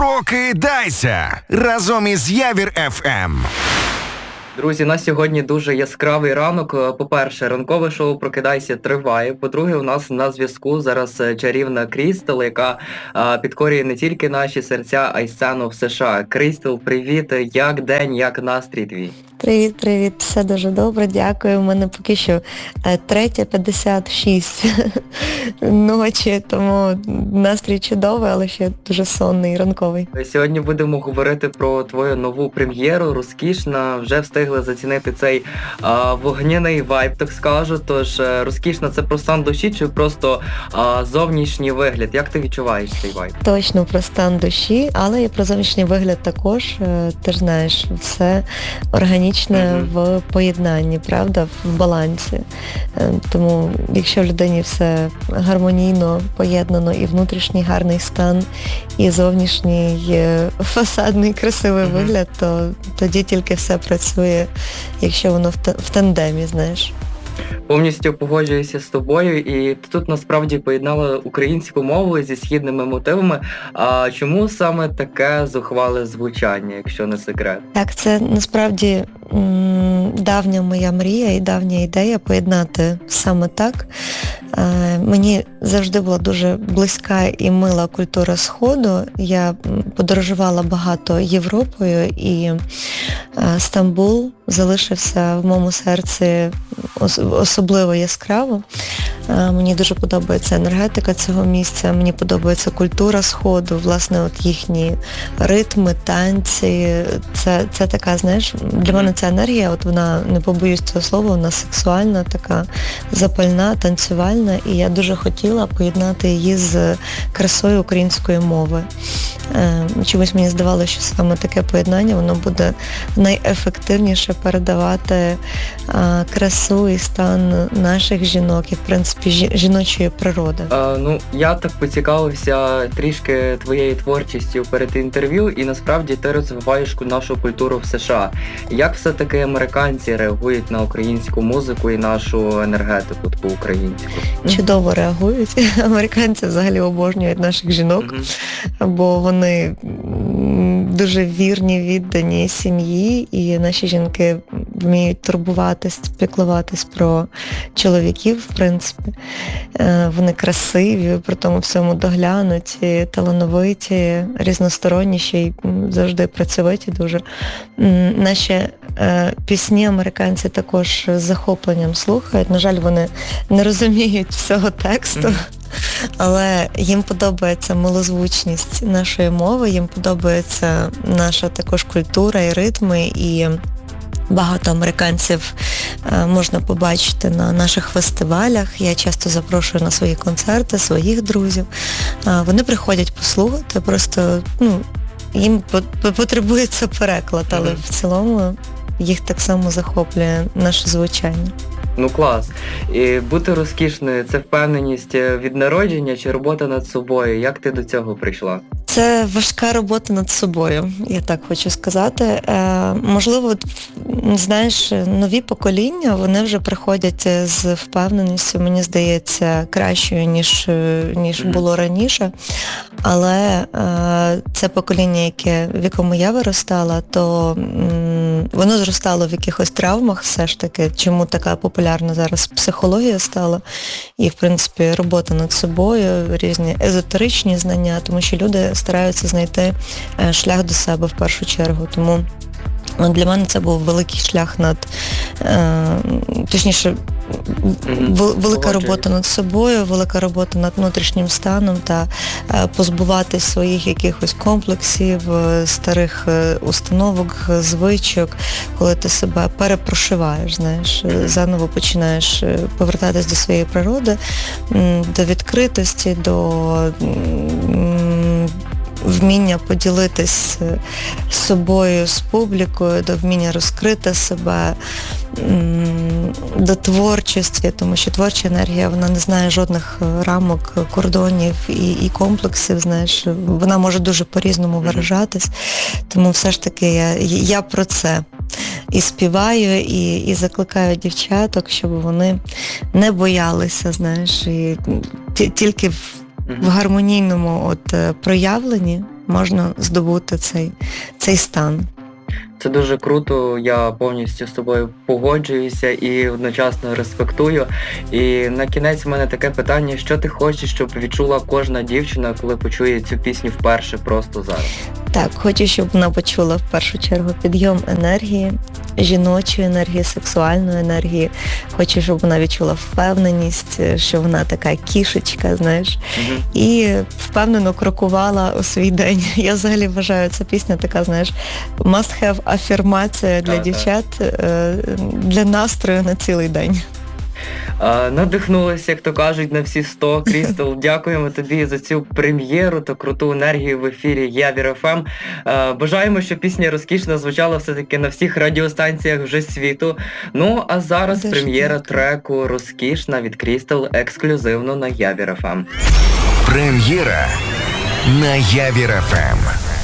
Прокидайся разом із Явір ФМ. Друзі, на сьогодні дуже яскравий ранок. По-перше, ранкове шоу «Прокидайся» триває. По-друге, у нас на зв'язку зараз чарівна Крістел, яка підкорює не тільки наші серця, а й сцену в США. Крістел, привіт! Як день, як настрій твій? Привіт, все дуже добре, дякую. У мене поки що 3:56 ночі, тому настрій чудовий, але ще дуже сонний, ранковий. Сьогодні будемо говорити про твою нову прем'єру «Розкішна». Вже встигли зацінити цей вогняний вайб, так скажу. Тож «Розкішна» – це про стан душі чи просто зовнішній вигляд? Як ти відчуваєш цей вайб? Точно про стан душі, але і про зовнішній вигляд також. Ти ж знаєш, все органічне в поєднанні, правда, в балансі. Тому якщо в людині все гармонійно поєднано, і внутрішній гарний стан, і зовнішній фасадний красивий вигляд, то тоді тільки все працює, якщо воно в тандемі, знаєш. Повністю погоджуюся з тобою, і ти тут насправді поєднала українську мову зі східними мотивами. А чому саме таке зухвале звучання, якщо не секрет? Так, це насправді давня моя мрія і давня ідея поєднати саме так. Мені завжди була дуже близька і мила культура Сходу. Я подорожувала багато Європою, і Стамбул залишився в моєму серці особливо яскраво. Мені дуже подобається енергетика цього місця, мені подобається культура Сходу, власне, от їхні ритми, танці. Це така, знаєш, для мене ця енергія, от вона, не побоюсь цього слова, вона сексуальна, така запальна, танцювальна, і я дуже хотіла поєднати її з красою української мови. Чомусь мені здавалося, що саме таке поєднання, воно буде найефективніше передавати красу і стан наших жінок і, в принципі, жіночої природи. Я так поцікавився трішки твоєю творчістю перед інтерв'ю, і насправді ти розвиваєш нашу культуру в США. Як все-таки американці реагують на українську музику і нашу енергетику, таку українську? Чудово реагують. Американці взагалі обожнюють наших жінок, бо вони дуже вірні, віддані сім'ї, і наші жінки вміють турбуватись, піклуватись про чоловіків, в принципі. Вони красиві, при тому всьому доглянуті, талановиті, різносторонні, ще й завжди працьовиті дуже. Наші пісні американці також з захопленням слухають. На жаль, вони не розуміють всього тексту. Але їм подобається милозвучність нашої мови, їм подобається наша також культура і ритми, і багато американців можна побачити на наших фестивалях. Я часто запрошую на свої концерти своїх друзів. Вони приходять послухати, просто їм потребується переклад, але в цілому їх так само захоплює наше звучання. Клас. І бути розкішною – це впевненість від народження чи робота над собою? Як ти до цього прийшла? Це важка робота над собою, я так хочу сказати. Можливо, знаєш, нові покоління, вони вже приходять з впевненістю, мені здається, кращою, ніж було раніше. Але це покоління, в якому я виростала, то воно зростало в якихось травмах все ж таки, чому така популярна зараз психологія стала. І, в принципі, робота над собою, різні езотеричні знання, тому що люди стараються знайти шлях до себе в першу чергу. Тому для мене це був великий шлях велика робота над собою, велика робота над внутрішнім станом та позбуватись своїх якихось комплексів, старих установок, звичок, коли ти себе перепрошиваєш, знаєш, заново починаєш повертатись до своєї природи, до відкритості, до вміння поділитись з собою, з публікою, до вміння розкрити себе, до творчості, тому що творча енергія, вона не знає жодних рамок, кордонів і комплексів, знаєш, вона може дуже по-різному виражатись, тому все ж таки я про це і співаю, і закликаю дівчаток, щоб вони не боялися, знаєш, і тільки в гармонійному проявленні можна здобути цей стан. Це дуже круто, я повністю з тобою погоджуюся і одночасно респектую. І на кінець в мене таке питання, що ти хочеш, щоб відчула кожна дівчина, коли почує цю пісню вперше просто зараз? Так, хочу, щоб вона почула в першу чергу підйом енергії, жіночої енергії, сексуальної енергії. Хочу, щоб вона відчула впевненість, що вона така кішечка, знаєш, і впевнено крокувала у свій день. Я взагалі вважаю, ця пісня така, знаєш, must-have афірмація для дівчат, для настрою на цілий день. Надихнулися, як то кажуть, на всі 100. Крістал, дякуємо тобі за цю прем'єру та круту енергію в ефірі Явір ФМ. Бажаємо, щоб пісня розкішно звучала все-таки на всіх радіостанціях вже світу. Ну, а зараз Дуже прем'єра дякую. треку «Розкішна» від Крістал ексклюзивно на Явір ФМ. Прем'єра на Явір ФМ.